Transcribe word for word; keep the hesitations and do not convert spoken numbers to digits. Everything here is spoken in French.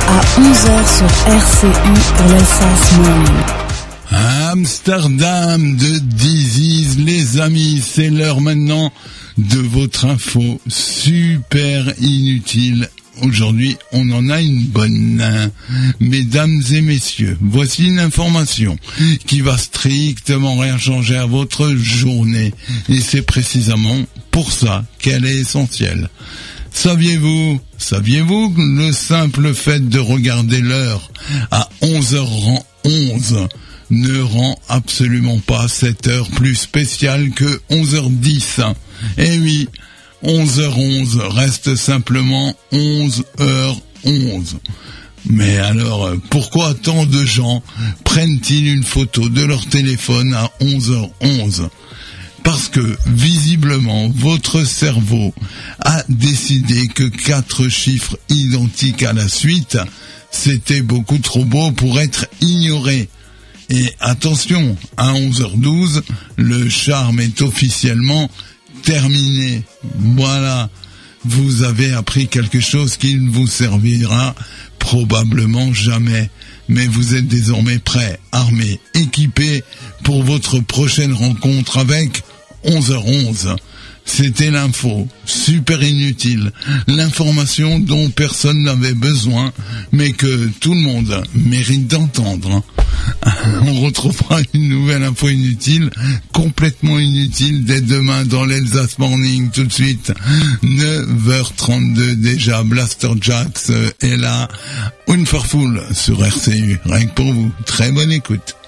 à onze heures sur R C U pour l'Alsace Morning. Amsterdam de Disease, les amis, c'est l'heure maintenant de votre info super inutile. Aujourd'hui, on en a une bonne. Mesdames et messieurs, voici une information qui va strictement rien changer à votre journée. Et c'est précisément pour ça qu'elle est essentielle. Saviez-vous, saviez-vous que le simple fait de regarder l'heure à onze heures onze ne rend absolument pas cette heure plus spéciale que onze heures dix. Eh oui, onze heures onze reste simplement onze heures onze. Mais alors, pourquoi tant de gens prennent-ils une photo de leur téléphone à onze heures onze ? Parce que, visiblement, votre cerveau a décidé que quatre chiffres identiques à la suite, c'était beaucoup trop beau pour être ignoré. Et attention, à onze heures douze, le charme est officiellement terminé. Voilà, vous avez appris quelque chose qui ne vous servira probablement jamais. Mais vous êtes désormais prêt, armé, équipé pour votre prochaine rencontre avec onze heures onze. C'était l'info, super inutile, l'information dont personne n'avait besoin, mais que tout le monde mérite d'entendre. On retrouvera une nouvelle info inutile, complètement inutile, dès demain dans l'Alsace Morning. Tout de suite, neuf heures trente-deux déjà, Blaster Jacks est là, Unverfull sur R C U, rien que pour vous. Très bonne écoute.